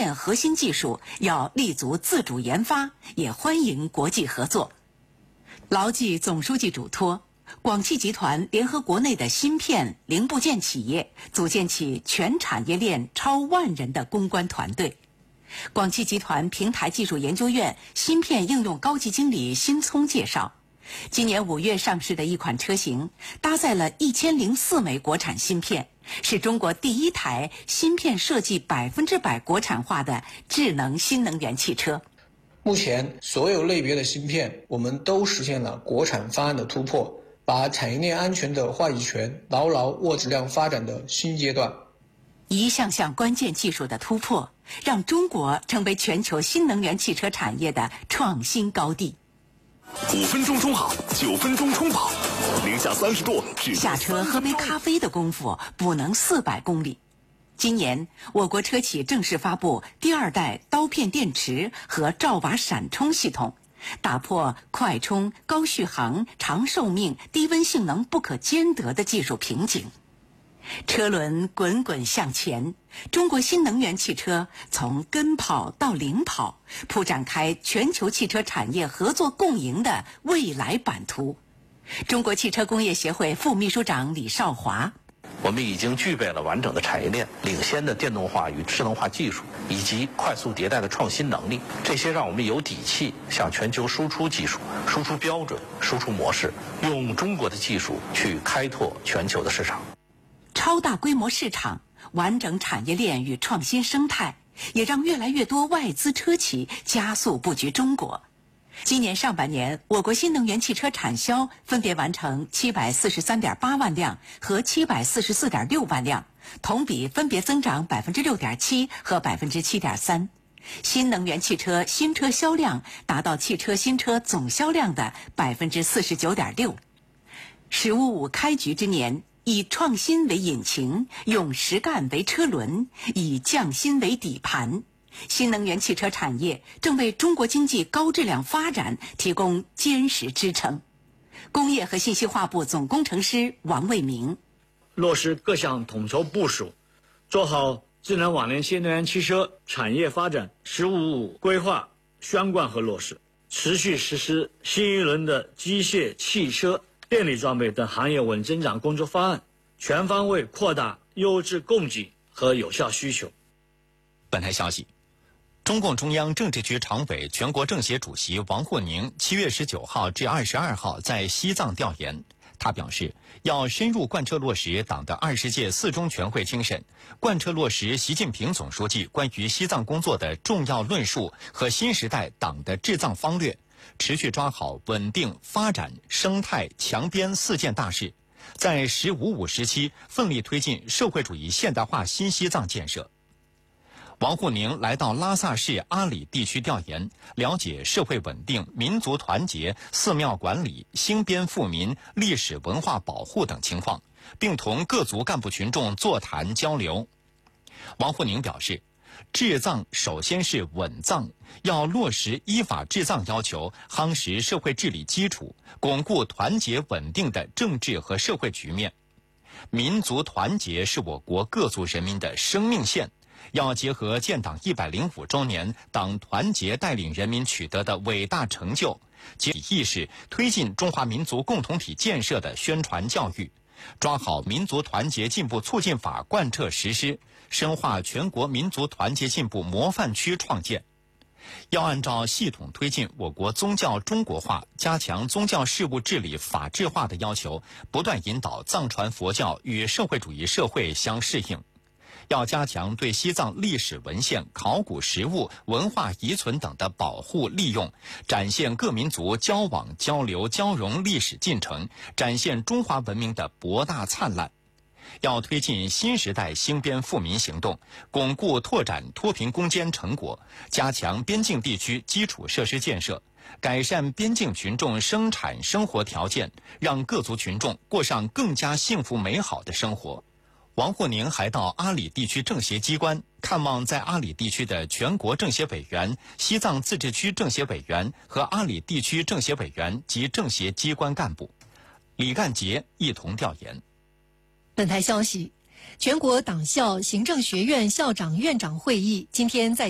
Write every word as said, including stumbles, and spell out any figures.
片核心技术要立足自主研发，也欢迎国际合作。牢记总书记嘱托，广汽集团联合国内的芯片零部件企业，组建起全产业链超万人的攻关团队。广汽集团平台技术研究院芯片应用高级经理辛聪介绍，今年五月上市的一款车型搭载了一千零四枚国产芯片，是中国第一台芯片设计百分之百国产化的智能新能源汽车。 目前所有类别的芯片我们都实现了国产方案的突破，把产业链安全的话语权牢牢握质量发展的新阶段。 一项项关键技术的突破，让中国成为全球新能源汽车产业的创新高地。 五分钟充好，九分钟充饱，零下三十度， 下车喝杯咖啡的功夫补能四百公里。今年，我国车企正式发布第二代刀片电池和罩瓦闪充系统，打破快充、高续航、长寿命、低温性能不可兼得的技术瓶颈。车轮滚滚向前，中国新能源汽车从跟跑到领跑，铺展开全球汽车产业合作共赢的未来版图。中国汽车工业协会副秘书长李少华， 我们已经具备了完整的产业链、领先的电动化与智能化技术，以及快速迭代的创新能力。这些让我们有底气向全球输出技术、输出标准、输出模式，用中国的技术去开拓全球的市场。 超大规模市场、完整产业链与创新生态，也让越来越多外资车企加速布局中国。今年上半年，我国新能源汽车产销分别完成七百四十三点八万辆和七百四十四点六万辆，同比分别增长百分之六点七和百分之七点三。新能源汽车新车销量达到汽车新车总销量的百分之四十九点六。十五五开局之年，以创新为引擎，用实干为车轮，以匠心为底盘。新能源汽车产业正为中国经济高质量发展提供坚实支撑。工业和信息化部总工程师王卫明， 落实各项统筹部署，做好智能网联新能源汽车产业发展“十五五”规划宣贯和落实，持续实施新一轮的机械、汽车、电力装备等行业稳增长工作方案，全方位扩大优质供给和有效需求。 本台消息，中共中央政治局常委、全国政协主席王沪宁七月十九号至二十二号在西藏调研。他表示，要深入贯彻落实党的二十届四中全会精神，贯彻落实习近平总书记关于西藏工作的重要论述和新时代党的治藏方略，持续抓好稳定、发展、生态、强边四件大事，在“十五五”时期奋力推进社会主义现代化新西藏建设。王沪宁来到拉萨市阿里地区调研，了解社会稳定、民族团结、寺庙管理、兴边富民、历史文化保护等情况，并同各族干部群众座谈交流。王沪宁表示，治藏首先是稳藏，要落实依法治藏要求，夯实社会治理基础，巩固团结稳定的政治和社会局面。民族团结是我国各族人民的生命线，要结合建党一百零五周年党团结带领人民取得的伟大成就，集体意识推进中华民族共同体建设的宣传教育，抓好民族团结进步促进法贯彻实施，深化全国民族团结进步模范区创建。要按照系统推进我国宗教中国化，加强宗教事务治理法治化的要求，不断引导藏传佛教与社会主义社会相适应。要加强对西藏历史文献、考古实物、文化遗存等的保护利用，展现各民族交往交流交融历史进程，展现中华文明的博大灿烂。要推进新时代兴边富民行动，巩固拓展脱贫攻坚成果，加强边境地区基础设施建设，改善边境群众生产生活条件，让各族群众过上更加幸福美好的生活。王沪宁还到阿里地区政协机关看望在阿里地区的全国政协委员、西藏自治区政协委员和阿里地区政协委员及政协机关干部。李干杰一同调研。 本台消息，全国党校行政学院校长院长会议今天在